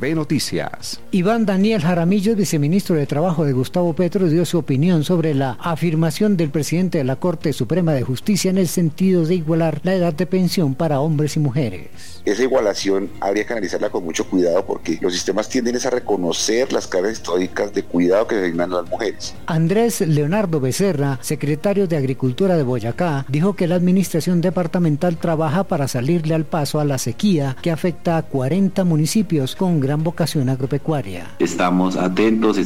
RCB Noticias. Iván Daniel Jaramillo, viceministro de Trabajo de Gustavo Petro, dio su opinión sobre la afirmación del presidente de la Corte Suprema de Justicia en el sentido de igualar la edad de pensión para hombres y mujeres. Esa igualación habría que analizarla con mucho cuidado porque los sistemas tienden a reconocer las cargas históricas de cuidado que se asignan a las mujeres. Andrés Leonardo Becerra, secretario de Agricultura de Boyacá, dijo que la administración departamental trabaja para salirle al paso a la sequía que afecta a 40 municipios con gran vocación agropecuaria. Estamos atentos.